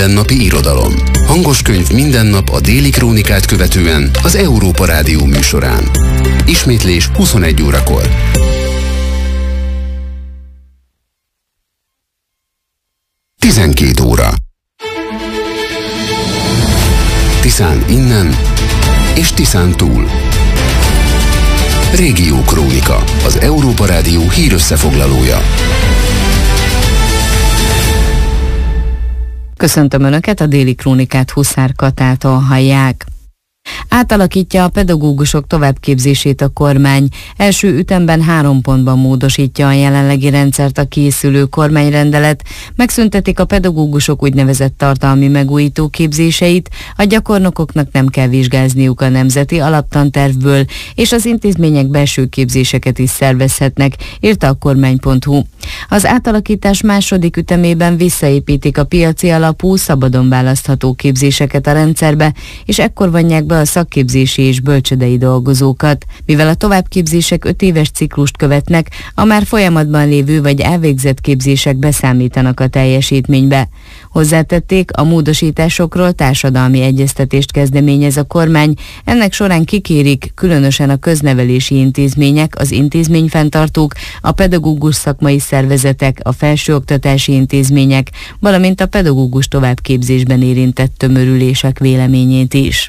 mindennapi irodalom. Hangos könyv minden nap a Déli Krónikát követően az Európa Rádió műsorán. Ismétlés 21 órakor. Tizenkét óra. Tiszán innen és Tiszán túl. Régió Krónika, az Európa Rádió hírösszefoglalója. Köszöntöm Önöket, a Déli Krónikát Huszár Katától hallják. Átalakítja a pedagógusok továbbképzését a kormány. Első ütemben 3 pontban módosítja a jelenlegi rendszert a készülő kormányrendelet, megszüntetik a pedagógusok úgynevezett tartalmi megújító képzéseit, a gyakornokoknak nem kell vizsgázniuk a nemzeti alaptantervből, és az intézmények belső képzéseket is szervezhetnek, írta a kormány.hu. Az átalakítás második ütemében visszaépítik a piaci alapú, szabadon választható képzéseket a rendszerbe, és ekkor vonják be a szakképzési és bölcsődei dolgozókat. Mivel a továbbképzések 5 éves ciklust követnek, a már folyamatban lévő vagy elvégzett képzések beszámítanak a teljesítménybe. Hozzátették, a módosításokról társadalmi egyeztetést kezdeményez a kormány, ennek során kikérik különösen a köznevelési intézmények, az intézményfenntartók, a pedagógus szakmai szervezetek, a felsőoktatási intézmények, valamint a pedagógus továbbképzésben érintett tömörülések véleményét is.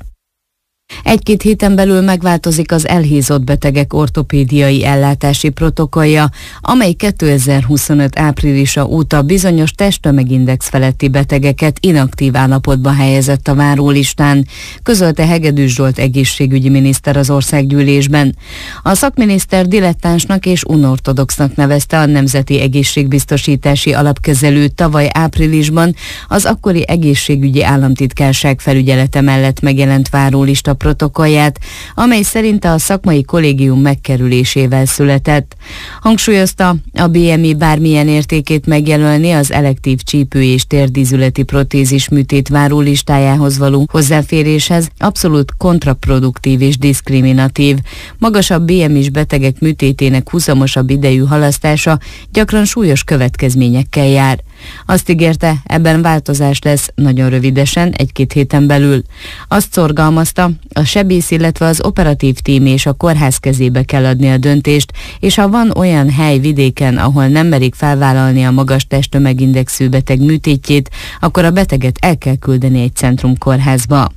1-2 héten belül megváltozik az elhízott betegek ortopédiai ellátási protokollja, amely 2025 áprilisa óta bizonyos testtömegindex feletti betegeket inaktív állapotba helyezett a várólistán, közölte Hegedűs Zsolt egészségügyi miniszter az országgyűlésben. A szakminiszter dilettánsnak és unortodoxnak nevezte a Nemzeti Egészségbiztosítási Alapkezelő tavaly áprilisban az akkori egészségügyi államtitkárság felügyelete mellett megjelent várólista protokollját, amely szerint a szakmai kollégium megkerülésével született. Hangsúlyozta, a BMI bármilyen értékét megjelölni az elektív csípő- és térdízületi protézis műtét várólistájához való hozzáféréshez abszolút kontraproduktív és diszkriminatív. Magasabb BMI-s betegek műtétének huzamosabb idejű halasztása gyakran súlyos következményekkel jár. Azt ígérte, ebben változás lesz nagyon rövidesen, 1-2 héten belül. Azt szorgalmazta, a sebész, illetve az operatív tím és a kórház kezébe kell adni a döntést, és ha van olyan hely vidéken, ahol nem merik felvállalni a magas testtömegindexű beteg műtétjét, akkor a beteget el kell küldeni egy centrumkórházba.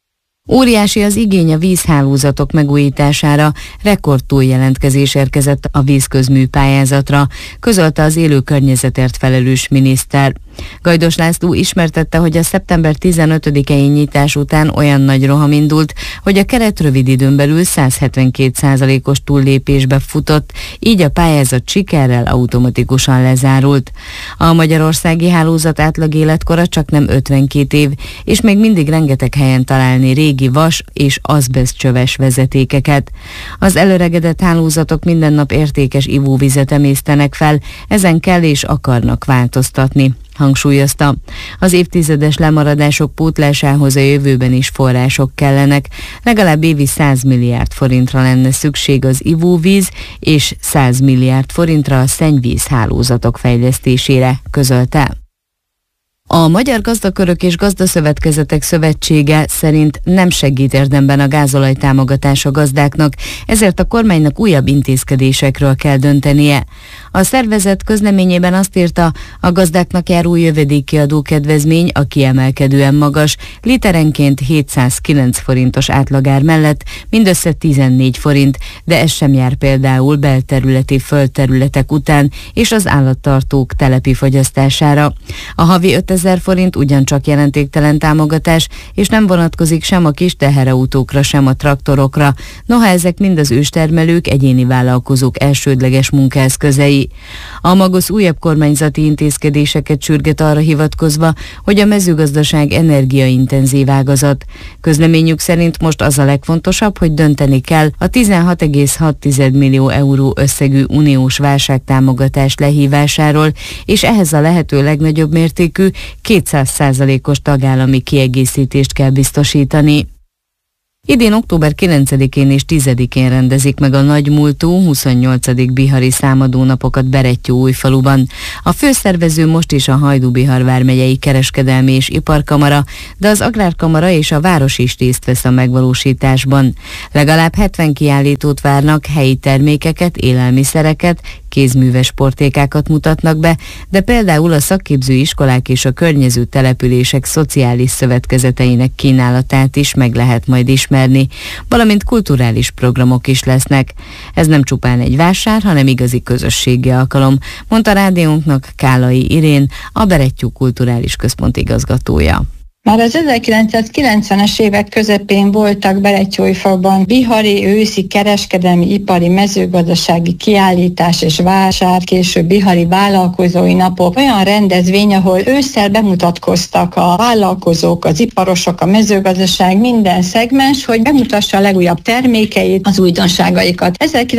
Óriási az igény a vízhálózatok megújítására, rekord túljelentkezés érkezett a vízközmű pályázatra, közölte az élő környezetért felelős miniszter. Gajdos László ismertette, hogy a szeptember 15-i nyitás után olyan nagy roham indult, hogy a keret rövid időn belül 172%-os túllépésbe futott, így a pályázat sikerrel automatikusan lezárult. A magyarországi hálózat átlag életkora csaknem 52 év, és még mindig rengeteg helyen találni régi vas és azbesztcsöves vezetékeket. Az előregedett hálózatok minden nap értékes ivóvizet emésztenek fel, ezen kell és akarnak változtatni, hangsúlyozta. Az évtizedes lemaradások pótlásához a jövőben is források kellenek, legalább évi 100 milliárd forintra lenne szükség az ivóvíz és 100 milliárd forintra a szennyvíz hálózatok fejlesztésére, közölte. A Magyar Gazdakörök és Gazdaszövetkezetek Szövetsége szerint nem segít érdemben a gázolaj támogatás a gazdáknak, ezért a kormánynak újabb intézkedésekről kell döntenie. A szervezet közleményében azt írta, a gazdáknak járó jövedéki adókedvezmény a kiemelkedően magas, literenként 709 forintos átlagár mellett mindössze 14 forint, de ez sem jár például belterületi földterületek után és az állattartók telepi fogyasztására. A havi 5000 forint ugyancsak jelentéktelen támogatás, és nem vonatkozik sem a kis teherautókra, sem a traktorokra, noha ezek mind az őstermelők, egyéni vállalkozók elsődleges munkaeszközei. A Magosz újabb kormányzati intézkedéseket sürget arra hivatkozva, hogy a mezőgazdaság energiaintenzív ágazat. Közleményük szerint most az a legfontosabb, hogy dönteni kell a 16,6 millió euró összegű uniós válságtámogatás lehívásáról, és ehhez a lehető legnagyobb mértékű 200%-os tagállami kiegészítést kell biztosítani. Idén október 9-én és 10-én rendezik meg a nagymúltú 28. bihari számadónapokat Berettyóújfaluban. A főszervező most is a Hajdú-Bihar vármegyei kereskedelmi és iparkamara, de az Agrárkamara és a város is részt vesz a megvalósításban. Legalább 70 kiállítót várnak, helyi termékeket, élelmiszereket, kézműves sportékákat mutatnak be, de például a szakképző iskolák és a környező települések szociális szövetkezeteinek kínálatát is meg lehet majd ismerni, valamint kulturális programok is lesznek. Ez nem csupán egy vásár, hanem igazi közösségi alkalom, mondta rádiónknak Kálai Irén, a Berettyó Kulturális Központ igazgatója. Már az 1990-es évek közepén voltak Berettyóújfaluban bihari őszi kereskedelmi, ipari, mezőgazdasági kiállítás és vásár, később bihari vállalkozói napok, olyan rendezvény, ahol ősszel bemutatkoztak a vállalkozók, az iparosok, a mezőgazdaság, minden szegmens, hogy bemutassa a legújabb termékeit, az újdonságaikat.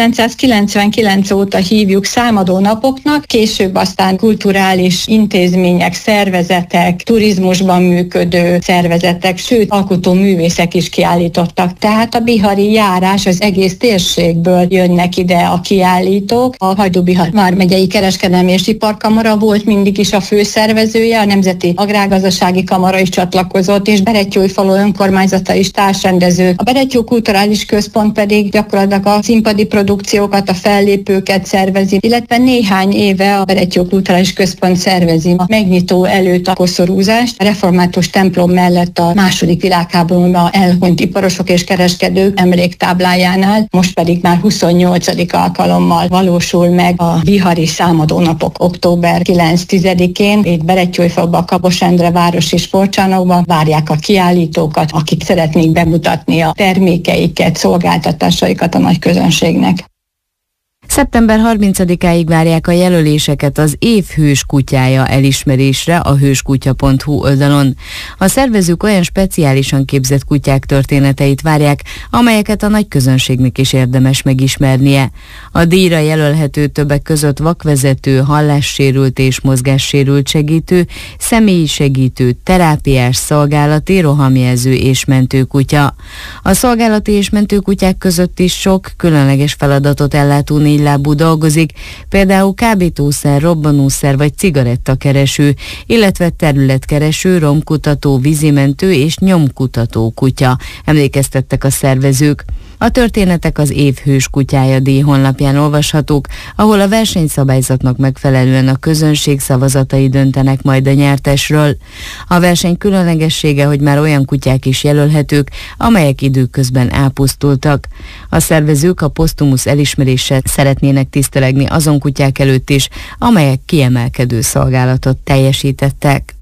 1999 óta hívjuk számadó napoknak, később aztán kulturális intézmények, szervezetek, turizmusban működő szervezetek, sőt alkotó művészek is kiállítottak. Tehát a bihari járás, az egész térségből jönnek ide a kiállítók. A Hajdú-Bihar vármegyei kereskedelmi és iparkamara volt mindig is a főszervezője, a Nemzeti Agrárgazdasági Kamara is csatlakozott, és Berettyóújfalu önkormányzata is társrendező. A Berettyó Kulturális Központ pedig gyakorlatilag a színpadi produkciókat, a fellépőket szervezi, illetve néhány éve a Berettyó Kulturális Központ szervezi a megnyitó előtt a koszorúzást, a református templom mellett a II. Világháborúban elhunyt iparosok és kereskedők emléktáblájánál, most pedig már 28. alkalommal valósul meg a bihari számadónapok október 9-10-én. Itt Berettyóújfaluban, a Kabos Endre városi sportcsarnokban várják a kiállítókat, akik szeretnék bemutatni a termékeiket, szolgáltatásaikat a nagy közönségnek. Szeptember 30-áig várják a jelöléseket az év hős kutyája elismerésre a hőskutya.hu oldalon. A szervezők olyan speciálisan képzett kutyák történeteit várják, amelyeket a nagy közönségnek is érdemes megismernie. A díjra jelölhető többek között vakvezető, hallássérült és mozgássérült segítő, személyi segítő, terápiás, szolgálati, rohamjelző és mentőkutya. A szolgálati és mentőkutyák között is sok különleges feladatot ellátó négylábú dolgozik, például kábítószer, robbanószer vagy cigarettakereső, illetve területkereső, romkutató, vízimentő és nyomkutató kutya, emlékeztettek a szervezők. A történetek az év hős kutyája díj honlapján olvashatók, ahol a versenyszabályzatnak megfelelően a közönség szavazatai döntenek majd a nyertesről. A verseny különlegessége, hogy már olyan kutyák is jelölhetők, amelyek időközben elpusztultak. A szervezők a posztumusz elismeréssel szeretnének tisztelegni azon kutyák előtt is, amelyek kiemelkedő szolgálatot teljesítettek.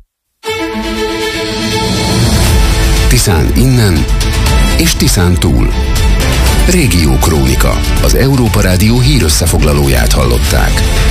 Tiszán innen és Tiszán túl. Régió Krónika, az Európa Rádió hírösszefoglalóját hallották.